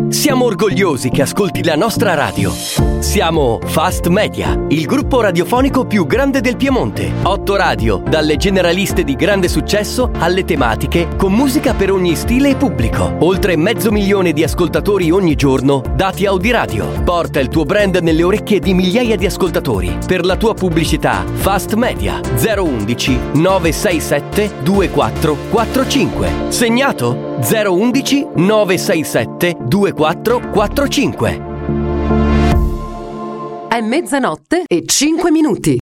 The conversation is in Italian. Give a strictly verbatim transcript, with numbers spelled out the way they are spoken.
Siamo orgogliosi che ascolti la nostra radio. Siamo Fast Media, il gruppo radiofonico più grande del Piemonte. Otto radio, dalle generaliste di grande successo alle tematiche, con musica per ogni stile e pubblico. Oltre mezzo milione di ascoltatori ogni giorno, dati Audiradio. Porta il tuo brand nelle orecchie di migliaia di ascoltatori. Per la tua pubblicità, Fast Media zero undici nove sei sette due quattro quattro cinque. Segnato? zero undici nove sei sette due quattro quattro cinque. È mezzanotte e cinque minuti.